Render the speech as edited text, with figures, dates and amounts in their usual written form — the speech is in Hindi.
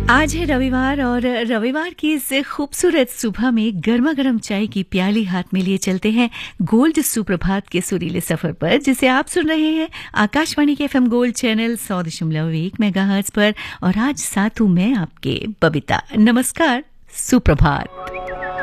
आज है रविवार और रविवार की इस खूबसूरत सुबह में गर्मा गर्म चाय की प्याली हाथ में लिए चलते हैं गोल्ड सुप्रभात के सुरीले सफर पर, जिसे आप सुन रहे हैं आकाशवाणी के एफएम गोल्ड चैनल 100.1 मेगाहर्ट्ज पर। और आज साथ हूं मैं आपके बबीता। नमस्कार, सुप्रभात।